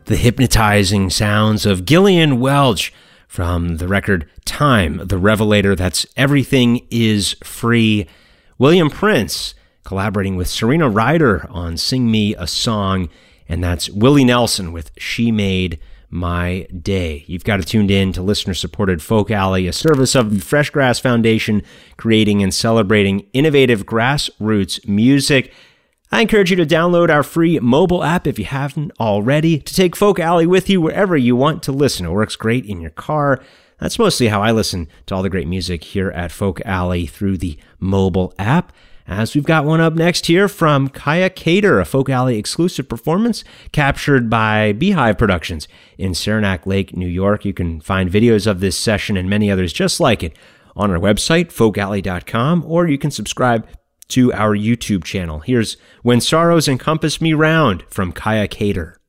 the hypnotizing sounds of Gillian Welch from the record Time, the Revelator. That's Everything is Free. William Prince collaborating with Serena Ryder on Sing Me a Song, and that's Willie Nelson with She Made My Day. You've got it tuned in to listener-supported Folk Alley, a service of the Fresh Grass Foundation, creating and celebrating innovative grassroots music. I encourage you to download our free mobile app if you haven't already, to take Folk Alley with you wherever you want to listen. It works great in your car. That's mostly how I listen to all the great music here at Folk Alley, through the mobile app. As we've got one up next here from Kaya Cater, a Folk Alley exclusive performance captured by Beehive Productions in Saranac Lake, New York. You can find videos of this session and many others just like it on our website, folkalley.com, or you can subscribe to our YouTube channel. Here's When Sorrows Encompass Me Round from Kaya Cater.